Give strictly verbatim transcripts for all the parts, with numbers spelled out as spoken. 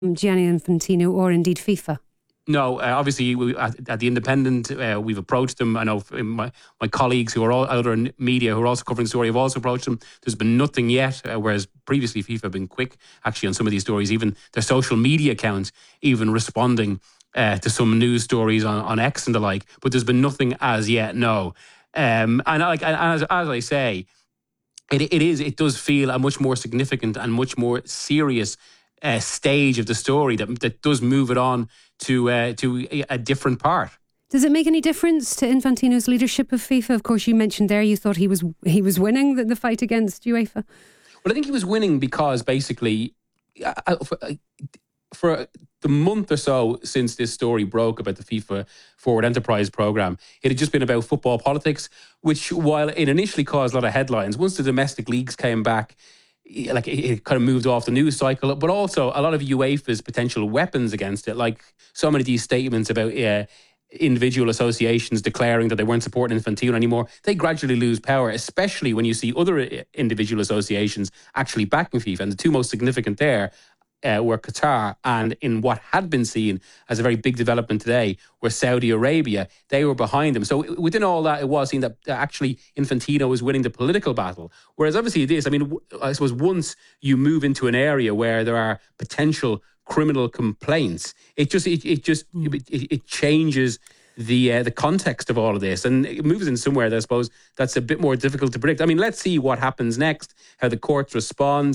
Gianni Infantino or indeed FIFA? No, uh, obviously we, at, at the Independent, uh, we've approached them. I know my, my colleagues who are all out in media who are also covering the story have also approached them. There's been nothing yet, uh, whereas previously FIFA have been quick actually on some of these stories, even their social media accounts even responding uh, to some news stories on, on X and the like. But there's been nothing as yet, no. Um, and like and as, as I say, it, it is it does feel a much more significant and much more serious Uh, stage of the story that that does move it on to uh, to a, a different part. Does it make any difference to Infantino's leadership of FIFA? Of course, you mentioned there you thought he was he was winning the, the fight against UEFA. Well, I think he was winning because basically, uh, for, uh, for the month or so since this story broke about the FIFA Forward Enterprise Programme, it had just been about football politics, which, while it initially caused a lot of headlines, once the domestic leagues came back, like it, it kind of moved off the news cycle, but also a lot of UEFA's potential weapons against it, like so many of these statements about uh, individual associations declaring that they weren't supporting Infantino anymore, they gradually lose power, especially when you see other individual associations actually backing FIFA. And the two most significant there Uh, were Qatar, and in what had been seen as a very big development today, were Saudi Arabia. They were behind them. So within all that, it was seen that actually Infantino was winning the political battle. Whereas obviously it is, I mean, I suppose once you move into an area where there are potential criminal complaints, it just it, it just mm. it, it changes the uh, the context of all of this, and it moves in somewhere that I suppose that's a bit more difficult to predict. I mean, let's see what happens next, how the courts respond.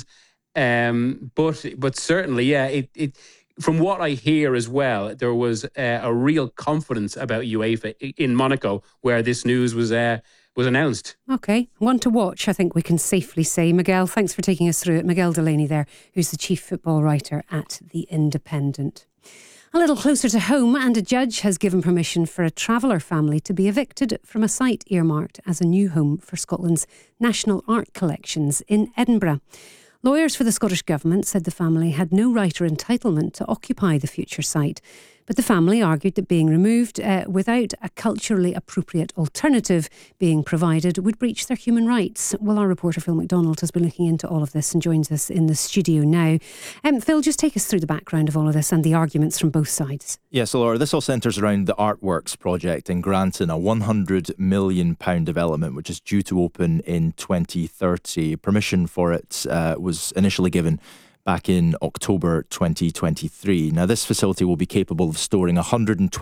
Um, but but certainly, yeah, it, it from what I hear as well, there was uh, a real confidence about UEFA in Monaco where this news was uh, was announced. Okay, one to watch, I think we can safely say. Miguel, thanks for taking us through it. Miguel Delaney there, who's the chief football writer at The Independent. A little closer to home, and a judge has given permission for a traveller family to be evicted from a site earmarked as a new home for Scotland's national art collections in Edinburgh. Lawyers for the Scottish Government said the family had no right or entitlement to occupy the future site. But the family argued that being removed uh, without a culturally appropriate alternative being provided would breach their human rights. Well, our reporter Phil McDonald has been looking into all of this and joins us in the studio now. Um, Phil, just take us through the background of all of this and the arguments from both sides. Yes, so Laura, this all centres around the Artworks project in Granton, a one hundred million pounds development which is due to open in twenty thirty. Permission for it uh, was initially given back in October twenty twenty-three. Now, this facility will be capable of storing one hundred twenty